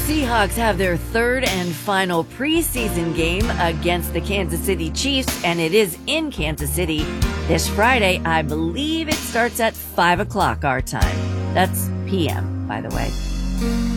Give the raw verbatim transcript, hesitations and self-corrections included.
Seahawks have their third and final preseason game against the Kansas City Chiefs, and it is in Kansas City this Friday. I believe it starts at five o'clock our time. That's P M, by the way.